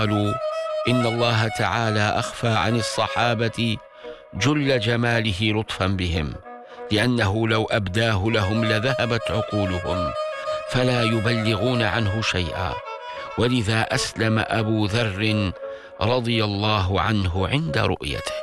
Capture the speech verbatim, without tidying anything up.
قالوا إن الله تعالى أخفى عن الصحابة جل جماله لطفا بهم، لأنه لو أبداه لهم لذهبت عقولهم فلا يبلغون عنه شيئا. ولذا أسلم أبو ذر رضي الله عنه عند رؤيته.